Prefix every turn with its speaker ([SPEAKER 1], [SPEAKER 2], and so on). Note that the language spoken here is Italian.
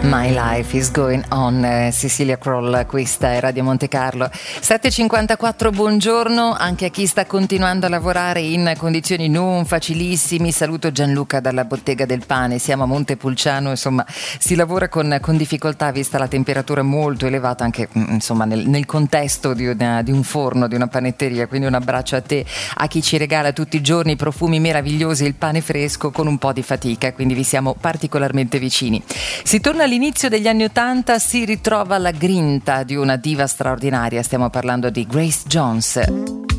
[SPEAKER 1] My Life is Going On, Cecilia Kroll, questa è Radio Monte Carlo. 7.54, buongiorno anche a chi sta continuando a lavorare in condizioni non facilissime. Saluto Gianluca dalla Bottega del Pane, siamo a Montepulciano, insomma si lavora con difficoltà vista la temperatura molto elevata anche insomma nel contesto di un forno, di una panetteria, quindi un abbraccio a te, a chi ci regala tutti i giorni i profumi meravigliosi e il pane fresco con un po' di fatica, quindi vi siamo particolarmente vicini. Si torna all'inizio degli anni '80, si ritrova la grinta di una diva straordinaria, stiamo parlando di Grace Jones.